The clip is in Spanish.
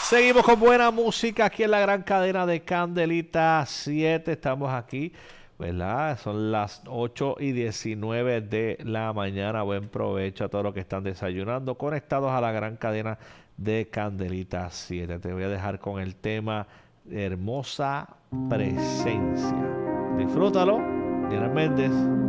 Seguimos con buena música aquí en la gran cadena de Candelita 7. Estamos aquí, ¿verdad? Son las 8:19 de la mañana. Buen provecho a todos los que están desayunando, conectados a la gran cadena de Candelita 7. Te voy a dejar con el tema Hermosa Presencia. Disfrútalo. Diana Méndez.